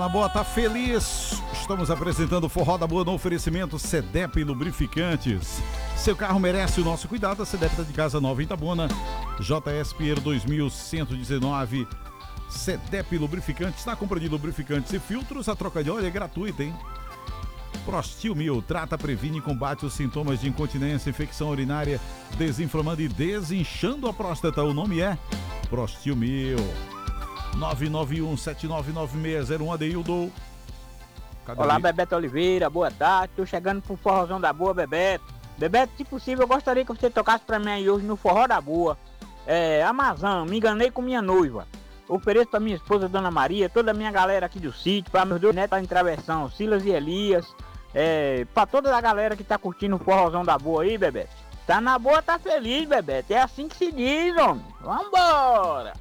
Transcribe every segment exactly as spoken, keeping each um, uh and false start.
Na boa, tá feliz? Estamos apresentando o Forró da Boa no oferecimento Cedep Lubrificantes. Seu carro merece o nosso cuidado. A Cedep tá de casa nova em Itabuna. J S Pinheiro dois mil cento e dezenove. Cedep Lubrificantes. Na compra de lubrificantes e filtros, a troca de óleo é gratuita, hein? Prostil Mil trata, previne e combate os sintomas de incontinência, infecção urinária, desinflamando e desinchando a próstata. O nome é Prostil Mil. nove nove um sete nove nove seis zero um Adeildo. Cadê Olá, ele? Bebeto Oliveira, boa tarde. Tô chegando pro Forrozão da Boa, Bebeto. Bebeto, se possível, eu gostaria que você tocasse pra mim aí hoje no Forró da Boa. É, Amazon, me enganei com minha noiva. Ofereço pra minha esposa, Dona Maria, toda a minha galera aqui do sítio, pra meus dois netos em Travessão, Silas e Elias. É, pra toda a galera que tá curtindo o Forrozão da Boa aí, Bebeto. Tá na boa, tá feliz, Bebeto. É assim que se diz, homem. Vambora!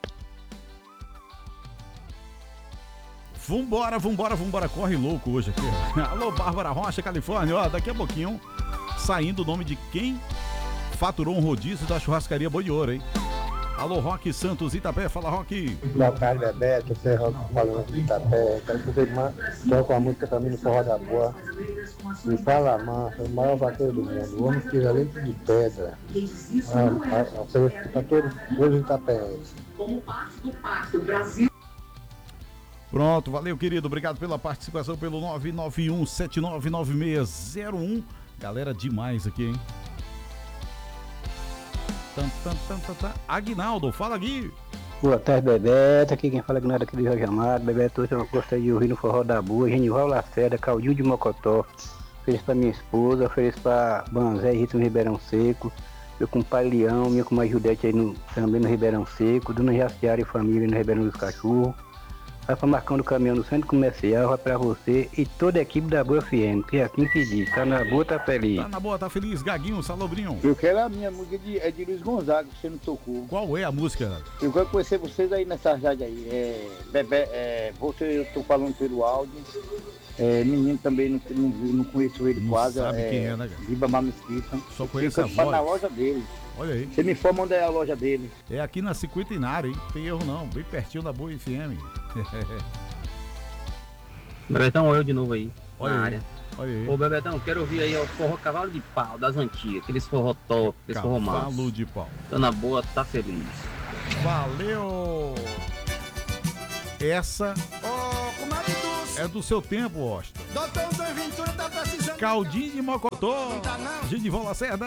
Vambora, vambora, vambora, corre louco hoje aqui. Alô, Bárbara Rocha, Califórnia, ó, daqui a pouquinho, saindo o nome de quem faturou um rodízio da churrascaria Boi de Ouro, hein? Alô, Roque Santos, Itapé, fala, Roque. Boa tarde, Bebeto, você é Roque falando de Itapé. Quero que você toque uma música pra mim no Forró da Boa. Me fala, mansa, o maior vaqueiro do mundo, o homem que tira leite de pedra. Ofereço pra todos os itapéenses. Como parte do Pacto Brasil. Pronto, valeu, querido. Obrigado pela participação pelo nove nove um sete nove nove seis zero um. Galera demais aqui, hein? Tan, tan, tan, tan, tan. Aguinaldo, fala, Gui. Boa tarde, Bebeto. Aqui quem fala é Aguinaldo aqui de Jorge Amado. Bebeto, hoje eu gostaria de ouvir no Forró da Boa. Genival Lacerda, Caldinho de Mocotó. Ofereço pra minha esposa, ofereço pra Banzé e Rito no Ribeirão Seco. Meu compadre Leão, minha comadre Judete aí no, também no Ribeirão Seco. Dona Jaciara e família no Ribeirão dos Cachorros. Vai pra Marcão do Caminhão do Centro Comercial, vai pra você e toda a equipe da Boa F M, que é assim que diz, tá na boa, tá feliz. Tá na boa, tá feliz, Gaguinho, Salobrinho. Eu quero a minha música de, é de Luiz Gonzaga, que você não tocou. Qual é a música? Eu quero conhecer vocês aí nessa rádio aí. É, Bebê, é, você, eu tô falando pelo áudio. É, menino também, não, não, não conheço ele Não quase. sabe é, quem é, né, cara? Ribamar Mesquita. Só conheço a na voz. loja dele. Olha aí. Você me informa onde é a loja dele. É aqui na Cinquentenária, hein? Tem erro não, bem pertinho da Boa F M. Bebetão, eu de novo aí, Olha na aí, área. olha aí. Ô, Bebetão, quero ouvir aí o forró Cavalo de Pau, das antigas, aqueles forró top, aqueles forró massa. Cavalo de pau. Tô na boa, tá feliz. Valeu! Essa Ô, comadre Dulce, é do seu tempo, Osta. doutor Zé Ventura tá precisando. Caldinho de Mocotó. Não tá não? Genival Lacerda.